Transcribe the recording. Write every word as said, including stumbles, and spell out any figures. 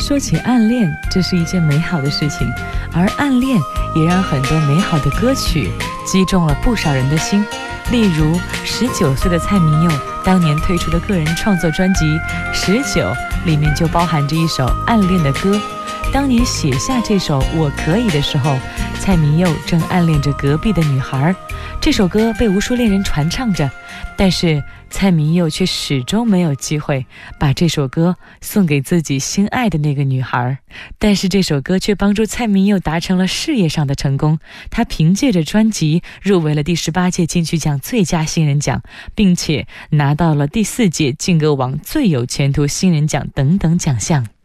说起暗恋，这是一件美好的事情，而暗恋也让很多美好的歌曲击中了不少人的心。例如十九岁的蔡明佑当年推出的个人创作专辑《十九》里面就包含着一首暗恋的歌。当年写下这首《我可以》的时候，蔡明佑正暗恋着隔壁的女孩，这首歌被无数恋人传唱着，但是蔡明佑却始终没有机会把这首歌送给自己心爱的那个女孩。但是这首歌却帮助蔡明佑达成了事业上的成功，他凭借着专辑入围了第十八届金曲奖最佳新人奖，并且拿到了第四届劲歌王最有前途新人奖等等奖项。